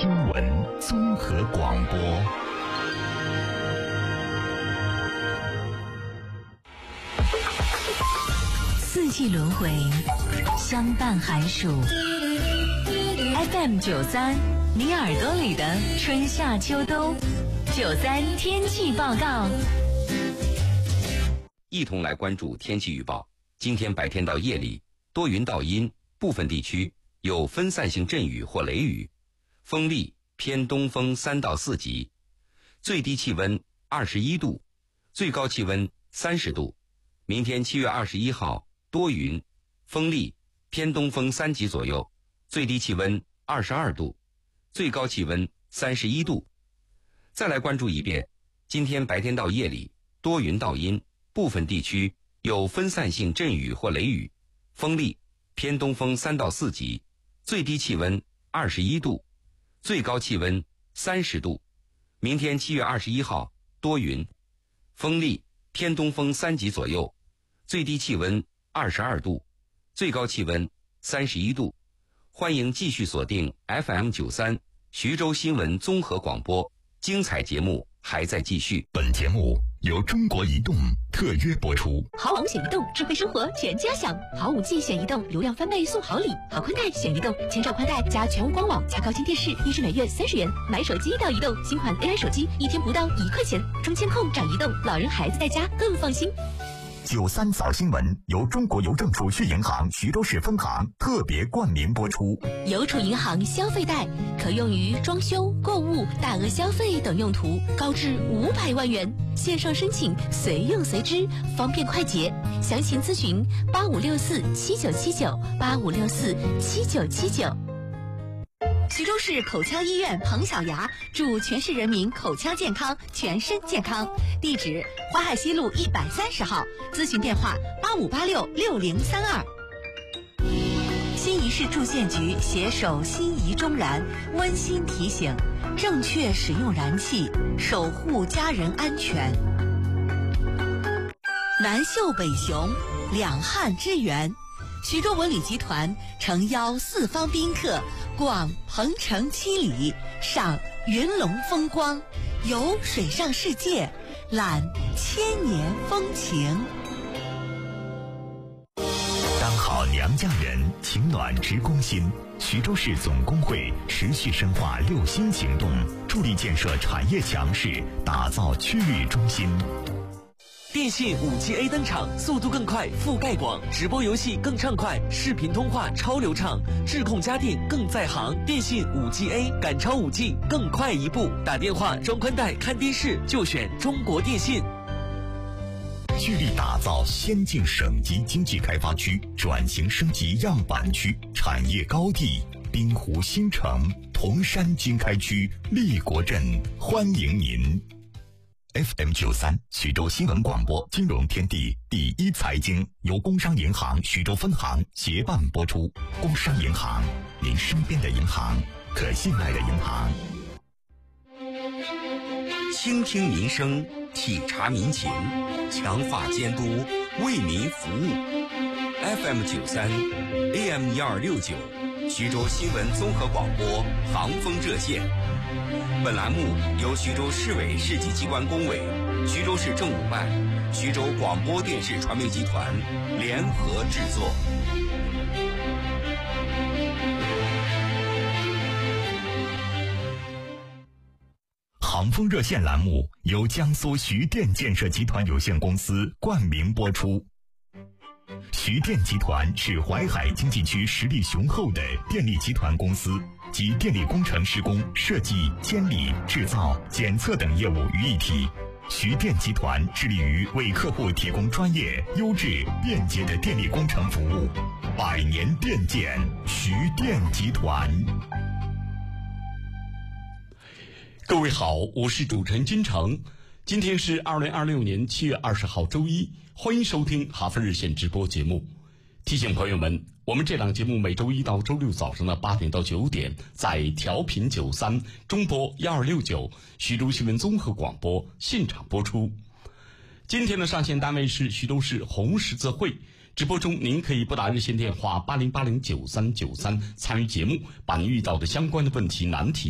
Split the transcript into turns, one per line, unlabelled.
新闻综合广播。
四季轮回，相伴寒暑。FM93，你耳朵里的春夏秋冬。93天气报告。
一同来关注天气预报。今天白天到夜里多云到阴，部分地区有分散性阵雨或雷雨，风力偏东风3到4级，最低气温21度，最高气温30度。明天7月21号多云，风力偏东风3级左右，最低气温22度，最高气温31度。再来关注一遍，今天白天到夜里多云到阴，部分地区有分散性阵雨或雷雨，风力偏东风3到4级，最低气温21度，最高气温30度。明天7月21号多云，风力偏东风3级左右，最低气温22度，最高气温31度。欢迎继续锁定 FM93 徐州新闻综合广播，精彩节目还在继续。
本节目由中国移动特约播出。
好网选移动，智慧生活全家享。好5G选移动，流量翻倍送好礼。好宽带选移动，千兆宽带加全屋官网加高清电视，1至每月30元。买手机到移动，新款 AI 手机1天不到1块钱。中监控找移动，老人孩子在家更放心。
93早新闻由中国邮政储蓄银行徐州市分行特别冠名播出。
邮储银行消费贷可用于装修、购物、大额消费等用途，高至500万元。线上申请，随用随支，方便快捷。详情咨询8564797985647979。徐州市口腔医院彭小牙祝全市人民口腔健康，全身健康。地址：淮海西路130号，咨询电话85866032。新沂市住建局携手新沂中燃温馨提醒：正确使用燃气，守护家人安全。南秀北雄，两汉之源。徐州文旅集团诚邀四方宾客逛鹏城七里，赏云龙风光，游水上世界，览千年风情。
当好娘家人，情暖直攻心。徐州市总工会持续深化6新行动，助力建设产业强势，打造区域中心。
电信5G A 登场，速度更快，覆盖广，直播游戏更畅快，视频通话超流畅，智控家电更在行。电信5G A 赶超5G，更快一步。打电话、装宽带、看电视就选中国电信。
聚力打造先进省级经济开发区，转型升级样板区，产业高地滨湖新城、铜山经开区、立国镇欢迎您。FM93 徐州新闻广播金融天地第一财经由工商银行徐州分行协办播出。工商银行，您身边的银行，可信赖的银行。
倾听民生，体察民情，强化监督，为民服务。FM93 AM1269 徐州新闻综合广播航风热线。本栏目由徐州市委市级机关工委、徐州市政务办、徐州广播电视传媒集团联合制作。
航风热线栏目由江苏徐电建设集团有限公司冠名播出。徐电集团是淮海经济区实力雄厚的电力集团公司，集电力工程施工、设计、监理、制造、检测等业务于一体。徐电集团致力于为客户提供专业、优质、便捷的电力工程服务。100年电建，徐电集团。
各位好，我是主持人金城。今天是2026年7月20号周一，欢迎收听哈佛热线直播节目。提醒朋友们，我们这档节目每周一到周六早上的8点到9点，在调频93中波1269徐州新闻综合广播现场播出。今天的上线单位是徐州市红十字会。直播中您可以拨打热线电话80809393参与节目，把您遇到的相关的问题难题